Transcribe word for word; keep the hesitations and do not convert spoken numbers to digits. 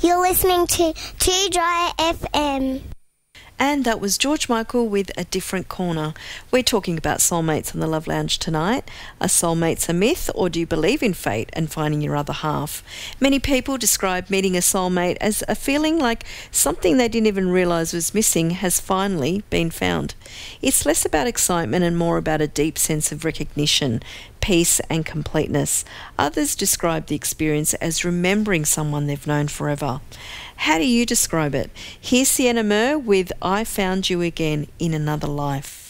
You're listening to Two Dry F M. And that was George Michael with A Different Corner. We're talking about soulmates on the Love Lounge tonight. Are soulmates a myth, or do you believe in fate and finding your other half? Many people describe meeting a soulmate as a feeling like something they didn't even realise was missing has finally been found. It's less about excitement and more about a deep sense of recognition, peace and completeness. Others describe the experience as remembering someone they've known forever. How do you describe it? Here's Sienna Murr with I Found You Again in Another Life.